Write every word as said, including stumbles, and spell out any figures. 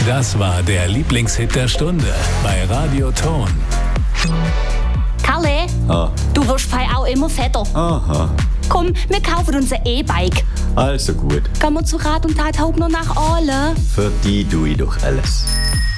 Das war der Lieblingshit der Stunde bei Radio Ton. Kalle, Ah. du wirst fei auch immer fetter. Aha, Komm, wir kaufen uns ein E-Bike. also gut. Gehen wir zu Rat und Tat Hauptner nach Aale. Für die tue ich doch alles.